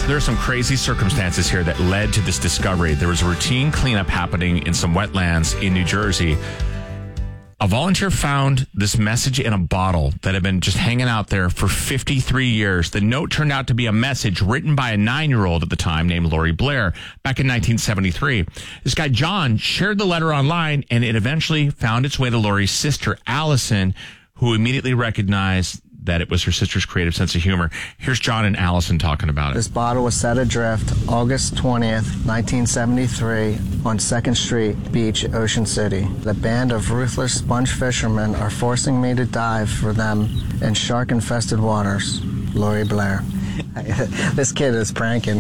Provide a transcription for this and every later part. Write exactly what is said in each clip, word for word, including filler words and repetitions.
There are some crazy circumstances here that led to this discovery. There was a routine cleanup happening in some wetlands in New Jersey. A volunteer found this message in a bottle that had been just hanging out there for fifty-three years. The note turned out to be a message written by a nine-year-old at the time named Lori Blair back in nineteen seventy-three. This guy, John, shared the letter online, and it eventually found its way to Lori's sister, Allison, who immediately recognized that it was her sister's creative sense of humor. Here's John and Allison talking about it. This bottle was set adrift August twentieth, nineteen seventy-three on second Street Beach, Ocean City. The band of ruthless sponge fishermen are forcing me to dive for them in shark-infested waters. Lori Blair. This kid is pranking.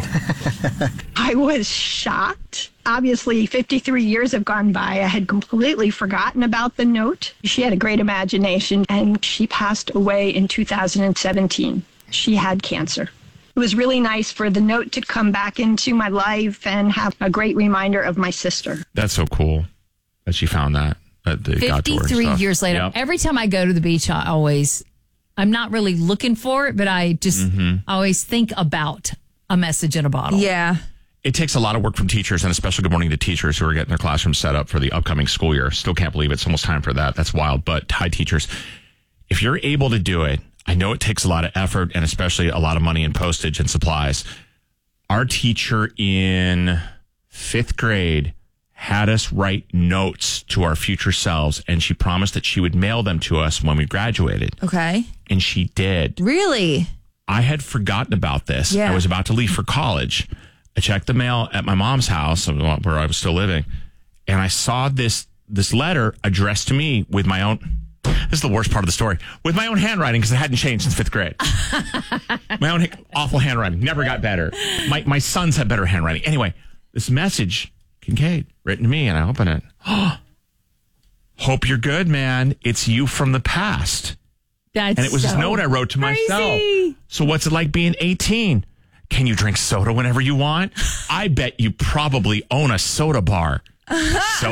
I was shocked. Obviously, fifty-three years have gone by. I had completely forgotten about the note. She had a great imagination, and she passed away in two thousand seventeen. She had cancer. It was really nice for the note to come back into my life and have a great reminder of my sister. That's so cool that she found that. that they got to her and fifty-three stuff. years later. Yep. Every time I go to the beach, I always, I'm not really looking for it, but I just Mm-hmm. always think about a message in a bottle. Yeah. It takes a lot of work from teachers, and a special good morning to teachers who are getting their classrooms set up for the upcoming school year. Still can't believe it's almost time for that. That's wild. But hi, teachers. If you're able to do it, I know it takes a lot of effort and especially a lot of money in postage and supplies. Our teacher in fifth grade had us write notes to our future selves, and she promised that she would mail them to us when we graduated. Okay. And she did. Really? I had forgotten about this. Yeah. I was about to leave for college. I checked the mail at my mom's house where I was still living, and I saw this this letter addressed to me with my own. This is the worst part of the story. With my own handwriting, because it hadn't changed since fifth grade. My own awful handwriting never got better. My my sons had better handwriting. Anyway, this message, Kincaid, written to me, and I open it. Oh, hope you're good, man. It's you from the past. That's And it was so this note I wrote to crazy. myself. So what's it like being eighteen? Can you drink soda whenever you want? I bet you probably own a soda bar. So